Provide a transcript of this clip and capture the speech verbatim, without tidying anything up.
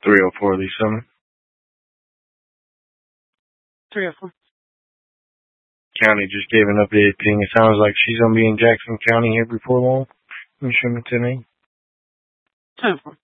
three oh four, Lee Summon. three oh four. County just gave an updated thing. It sounds like she's going to be in Jackson County here before long. Can you show me today? ten four.